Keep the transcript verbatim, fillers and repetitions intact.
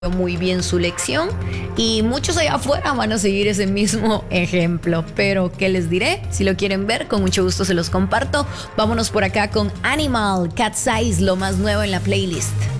muy bien su lección y muchos allá afuera van a seguir ese mismo ejemplo. Pero ¿qué les diré? Si lo quieren ver, con mucho gusto se los comparto. Vámonos por acá con Animal, Cat Size, lo más nuevo en la playlist.